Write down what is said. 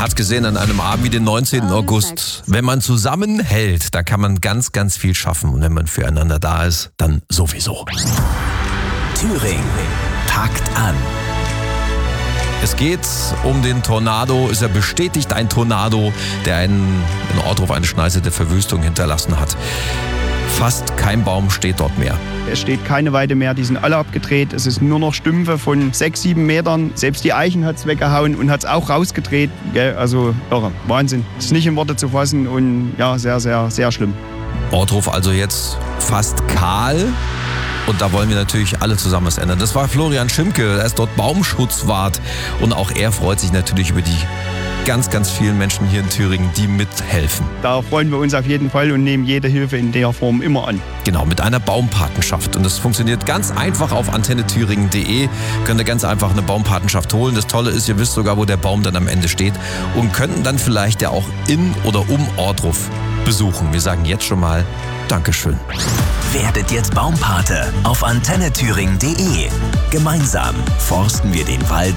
hat gesehen, an einem Abend wie den 19. August, wenn man zusammenhält, da kann man ganz, ganz viel schaffen. Und wenn man füreinander da ist, dann sowieso. Thüringen packt an. Es geht um den Tornado. Ist er bestätigt, ein Tornado, der in Ohrdruf eine Schneise der Verwüstung hinterlassen hat. Fast kein Baum steht dort mehr. Es steht keine Weide mehr, die sind alle abgedreht. Es ist nur noch Stümpfe von 6, 7 Metern. Selbst die Eichen hat es weggehauen und hat es auch rausgedreht. Also irre, Wahnsinn. Ist nicht in Worte zu fassen und ja, sehr, sehr, sehr schlimm. Ohrdruf also jetzt fast kahl. Und da wollen wir natürlich alle zusammen was ändern. Das war Florian Schimke, er ist dort Baumschutzwart. Und auch er freut sich natürlich über die ganz, ganz vielen Menschen hier in Thüringen, die mithelfen. Da freuen wir uns auf jeden Fall und nehmen jede Hilfe in der Form immer an. Genau, mit einer Baumpatenschaft. Und das funktioniert ganz einfach auf antennethüringen.de. Könnt ihr ganz einfach eine Baumpatenschaft holen. Das Tolle ist, ihr wisst sogar, wo der Baum dann am Ende steht. Und könnten dann vielleicht ja auch in oder um Ohrdruf besuchen. Wir sagen jetzt schon mal Dankeschön. Werdet jetzt Baumpate auf antennethüringen.de. Gemeinsam forsten wir den Wald